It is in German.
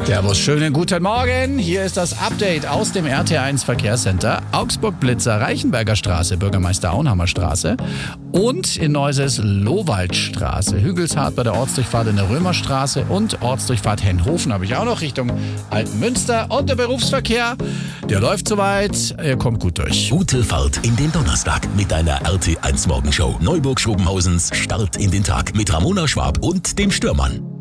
Servus, schönen guten Morgen. Hier ist das Update aus dem RT1 Verkehrscenter. Augsburg-Blitzer, Reichenberger Straße, Bürgermeister Auenhammer Straße und in Neuses Lowaldstraße. Hügelshardt bei der Ortsdurchfahrt in der Römerstraße und Ortsdurchfahrt Henhofen habe ich auch noch Richtung Altenmünster. Und der Berufsverkehr, der läuft soweit, er kommt gut durch. Gute Fahrt in den Donnerstag mit deiner RT1 Morgenshow. Neuburg-Schobenhausens Start in den Tag mit Ramona Schwab und dem Stürmann.